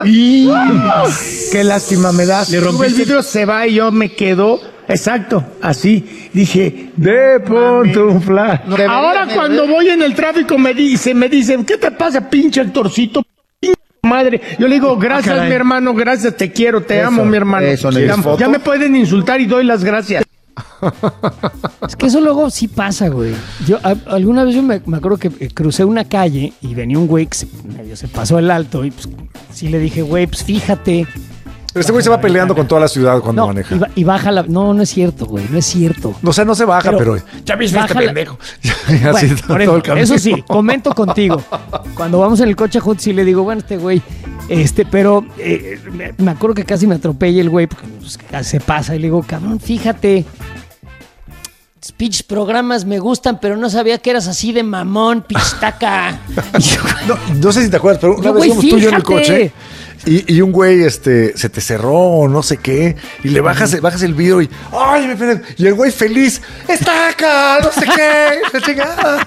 Y qué lástima me da. Le rompiste el vidrio, se va y yo me quedo. Exacto, así. Dije, de pronto un flash. Ahora cuando voy en el tráfico me dicen, ¿qué te pasa, pinche Héctorcito? Madre, yo le digo, gracias, mi hermano, gracias, te quiero, te amo, mi hermano. Ya me pueden insultar y doy las gracias. Es que eso luego sí pasa, güey. Alguna vez me acuerdo que crucé una calle y venía un güey que medio se pasó el alto y pues sí le dije, güey, pues fíjate. Pero este güey se va peleando con toda la ciudad cuando maneja. Y baja la... No es cierto, güey, no es cierto. O sea, no se baja, pero ya viste este pendejo. Así bueno, todo el eso sí, comento contigo. Cuando vamos en el coche juntos sí le digo, bueno, este güey... pero me acuerdo que casi me atropella el güey porque pues, se pasa y le digo, cabrón, fíjate... Pitch programas me gustan, pero no sabía que eras así de mamón, pistaca. No sé si te acuerdas, pero una vez íbamos tú y yo en el coche y un güey se te cerró o no sé qué, y le bajas el vidrio y ¡ay, me pena! Y el güey feliz, ¡estaca! No sé qué, la chingada.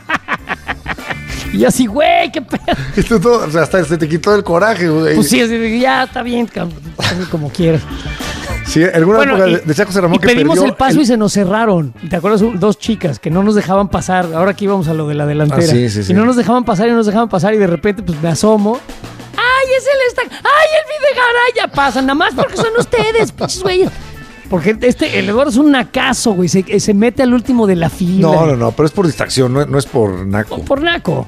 Y así, güey, qué pedo. Esto todo, o sea, hasta se te quitó el coraje, güey. Pues sí, así, ya está bien, cabrón, como quieras. Sí, alguna época decía José Ramón que pedimos el paso y se nos cerraron. ¿Te acuerdas? Dos chicas que no nos dejaban pasar. Ahora que íbamos a lo de la delantera. Sí. Y no nos dejaban pasar y de repente pues me asomo. ¡Ay, es el estac! ¡Ay, el Videgaray! Ya pasan, nada más porque son ustedes, pinches güeyes. Porque el Eduardo es un nacazo, güey. Se mete al último de la fila. No, pero es por distracción, no es por naco. Por naco.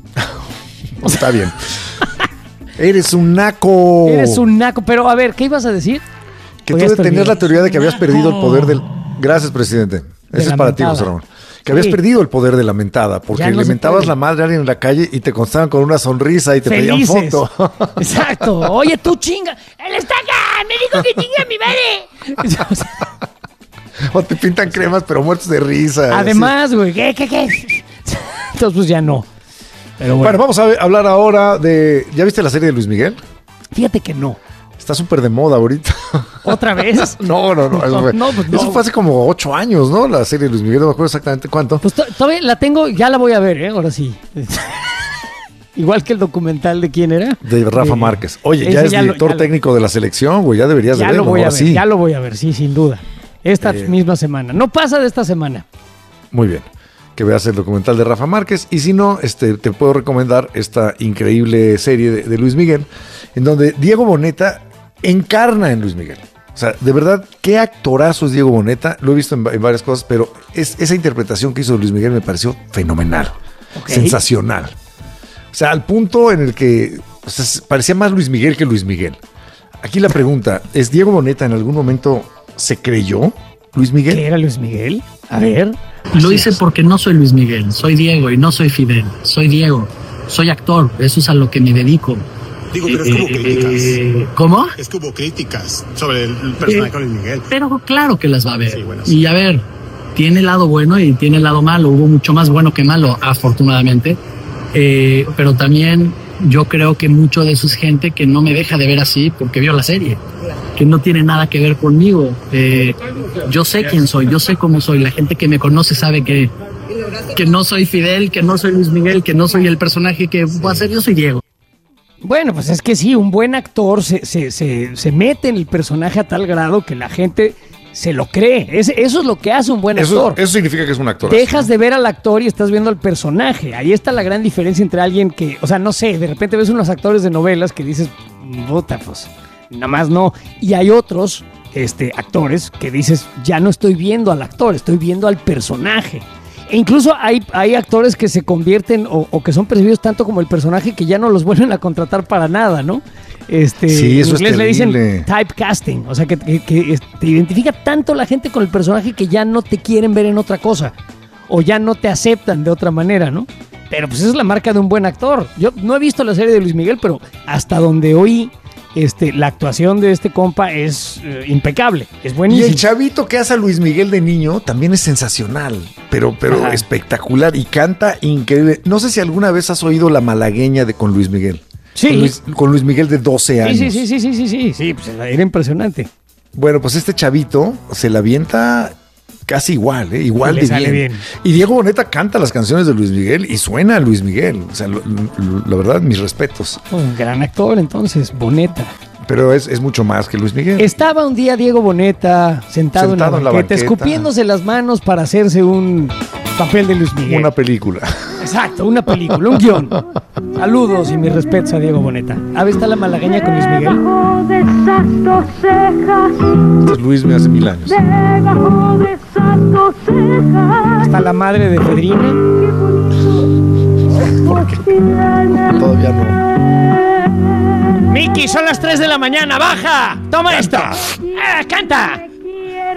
Está bien. Eres un naco. Pero a ver, ¿qué ibas a decir? Que tú tenías la teoría de que habías perdido el poder del... Gracias, presidente. Eso es para ti, José Ramón. Que habías perdido el poder de la mentada, porque le mentabas la madre a alguien en la calle y te contestaban con una sonrisa y te pedían foto. Exacto. Oye, tú chinga. ¡El estaca! ¡Me dijo que chinga mi madre! O te pintan cremas, pero muertos de risa. Además, güey, ¿qué? Entonces, pues ya no. Pero bueno, vamos a hablar ahora de... ¿Ya viste la serie de Luis Miguel? Fíjate que no. Está súper de moda ahorita. ¿Otra vez? No. Eso fue hace como 8 años, ¿no? La serie de Luis Miguel, no me acuerdo exactamente cuánto. Pues todavía la tengo, ya la voy a ver, ahora sí. Igual que el documental de quién era. De Rafa Márquez. Oye, ya es director técnico de la selección, güey, ya deberías de verlo. Ya lo voy a ver, sí, sin duda. Esta misma semana. No pasa de esta semana. Muy bien. Que veas el documental de Rafa Márquez. Y si no, te puedo recomendar esta increíble serie de Luis Miguel, en donde Diego Boneta encarna en Luis Miguel. O sea, de verdad, qué actorazo es Diego Boneta. Lo he visto en varias cosas, pero esa interpretación que hizo Luis Miguel me pareció fenomenal. Sensacional. O sea, al punto en el que parecía más Luis Miguel que Luis Miguel. Aquí la pregunta, ¿es Diego Boneta en algún momento se creyó Luis Miguel? ¿Qué era Luis Miguel? A ver. Lo hice porque no soy Luis Miguel, soy Diego y no soy Fidel. Soy Diego, soy actor, eso es a lo que me dedico. Digo, pero es como críticas. ¿Cómo? Es que hubo críticas sobre el personaje de Luis Miguel. Pero claro que las va a haber. Sí, bueno, sí. Y a ver, tiene el lado bueno y tiene el lado malo. Hubo mucho más bueno que malo, afortunadamente. Pero también yo creo que mucho de eso es gente que no me deja de ver así porque vio la serie. Que no tiene nada que ver conmigo. Yo sé quién soy, yo sé cómo soy. La gente que me conoce sabe que no soy Fidel, que no soy Luis Miguel, que no soy el personaje que voy a ser. Yo soy Diego. Bueno, pues es que sí, un buen actor se mete en el personaje a tal grado que la gente se lo cree. Eso es lo que hace un buen actor. Eso significa que es un actor. Dejas de ver al actor y estás viendo al personaje. Ahí está la gran diferencia entre alguien que, o sea, no sé, de repente ves unos actores de novelas que dices, puta, pues, nada más no. Y hay otros actores que dices, ya no estoy viendo al actor, estoy viendo al personaje. E incluso hay actores que se convierten o que son percibidos tanto como el personaje que ya no los vuelven a contratar para nada, ¿no? Sí, eso en inglés es le dicen typecasting, o sea que te identifica tanto la gente con el personaje que ya no te quieren ver en otra cosa o ya no te aceptan de otra manera, ¿no? Pero pues esa es la marca de un buen actor. Yo no he visto la serie de Luis Miguel, pero hasta donde oí la actuación de este compa es impecable, es buenísimo. Y el chavito que hace a Luis Miguel de niño también es sensacional, pero espectacular y canta increíble. No sé si alguna vez has oído La Malagueña con Luis Miguel. Sí. Con Luis Miguel de 12 años. Sí, pues era impresionante. Bueno, pues este chavito se la avienta casi igual, igual Le de sale bien. bien. Y Diego Boneta canta las canciones de Luis Miguel y suena a Luis Miguel. O sea, la verdad, mis respetos. Un gran actor, entonces, Boneta. Pero es mucho más que Luis Miguel. Estaba un día Diego Boneta sentado en la banqueta, escupiéndose las manos para hacerse un papel de Luis Miguel. Una película. Exacto, una película, un guión. Saludos y mis respetos a Diego Boneta. A ver, está la malagueña con Luis Miguel. Debajo de esas dos cejas, Entonces Luis me hace 1000 años. debajo de esas dos cejas. Está la madre de Fedrina. Todavía no. Miki, son las 3 de la mañana, baja. Toma esto. Canta.